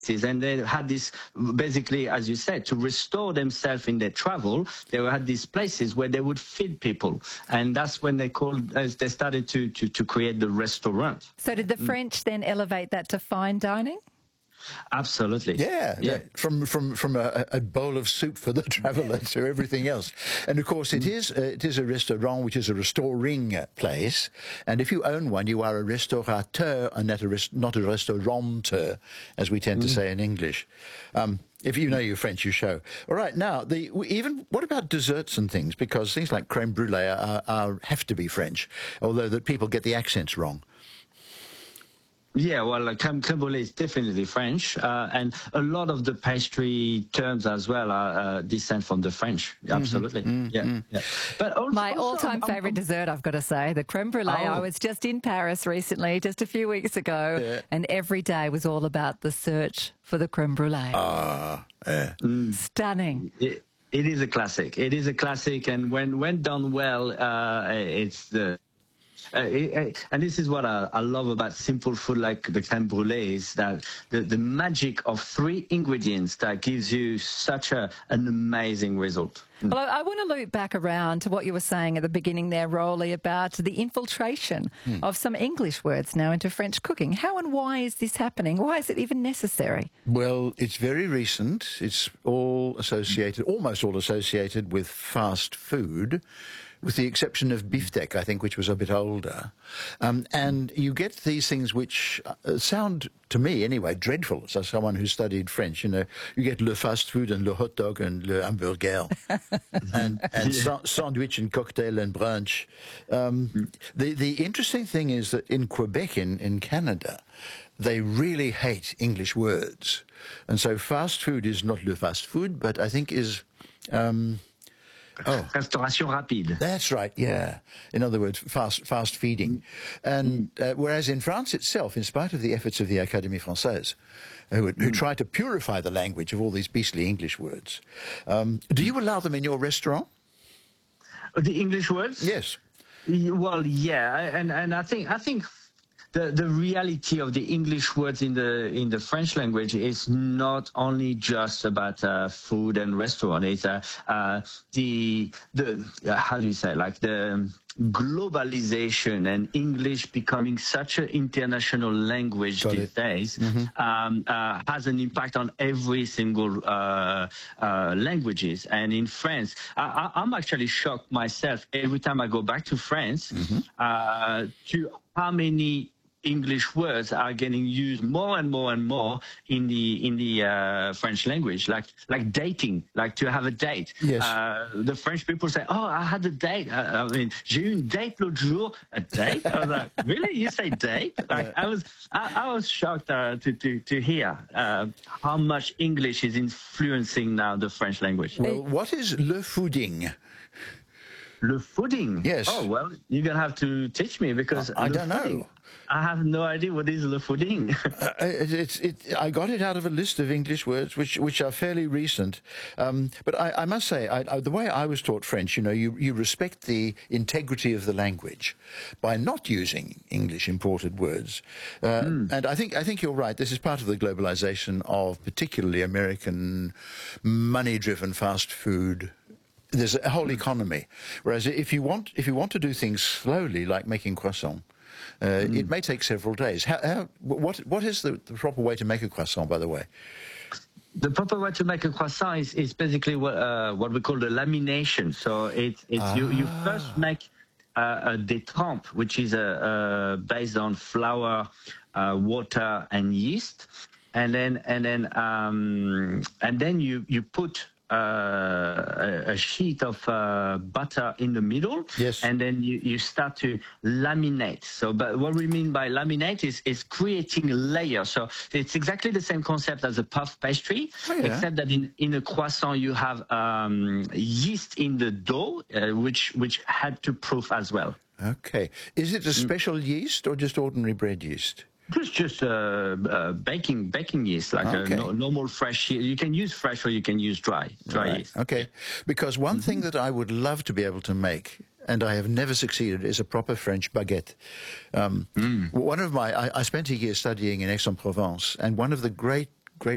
and they had this, basically, as you said, to restore themselves in their travel. They had these places where they would feed people, and that's when they started to create the restaurant. So did the French then elevate that to fine dining? Absolutely. Yeah. From a bowl of soup for the traveller to everything else. And of course it is a restaurant, which is a restoring place. And if you own one, you are a restaurateur and not a restaurateur, as we tend to say in English. If you know your French, you show. All right, now, what about desserts and things? Because things like crème brûlée have to be French, although that people get the accents wrong. Yeah, well, crème brûlée is definitely French, and a lot of the pastry terms as well are descend from the French. Absolutely, yeah. But also, my all-time favourite dessert, I've got to say, the crème brûlée. I was just in Paris recently, just a few weeks ago, and every day was all about the search for the crème brûlée. Stunning. It is a classic. It is a classic, and when done well, it's the. And this is what I love about simple food like the crème brûlée, is that the magic of 3 ingredients that gives you such an amazing result. Well, I want to loop back around to what you were saying at the beginning there, Rolly, about the infiltration of some English words now into French cooking. How and why is this happening? Why is it even necessary? Well, it's very recent. It's almost all associated with fast food, with the exception of beefsteak, I think, which was a bit older. And you get these things which sound, to me anyway, dreadful. As someone who studied French, you get le fast food and le hot dog and le hamburger, and sandwich and cocktail and brunch. The interesting thing is that in Quebec, in Canada, they really hate English words. And so fast food is not le fast food, but I think is... Restauration rapide. That's right, yeah. In other words, fast feeding. And whereas in France itself, in spite of the efforts of the Académie Française, who try to purify the language of all these beastly English words, do you allow them in your restaurant? The English words? Yes. Well, yeah, and I think the reality of the English words in the French language is not only just about food and restaurant. It's the how do you say, like the globalization and English becoming such an international language these days has an impact on every single languages. And in France, I'm actually shocked myself every time I go back to France to how many English words are getting used more and more and more in the French language, like dating, like to have a date. Yes. The French people say, "Oh, I had a date. I mean, j'ai eu une date l'autre jour." A date? I was like, "Really? You say date?" Like I was shocked to hear how much English is influencing now the French language. Well, what is le fooding? Le fooding? Yes. Oh, well, you're going to have to teach me, because I don't know. I have no idea what is le fooding. I got it out of a list of English words which are fairly recent. But I must say, the way I was taught French, you respect the integrity of the language by not using English imported words. And I think you're right. This is part of the globalization of particularly American money-driven fast food. There's a whole economy. Whereas if you want to do things slowly, like making croissant, it may take several days. What is the proper way to make a croissant, by the way? The proper way to make a croissant is basically what we call the lamination. So you first make a détrempe, which is based on flour, water, and yeast, and then you put a sheet of butter in the middle, yes, and then you start to laminate. So, but what we mean by laminate is creating a layer. So it's exactly the same concept as a puff pastry, except that in a croissant you have yeast in the dough, which had to proof as well. Okay, is it a special yeast or just ordinary bread yeast? Just baking yeast, like a normal fresh yeast. You can use fresh or you can use dry yeast. Okay, because one thing that I would love to be able to make, and I have never succeeded, is a proper French baguette. One of I spent a year studying in Aix-en-Provence, and one of the great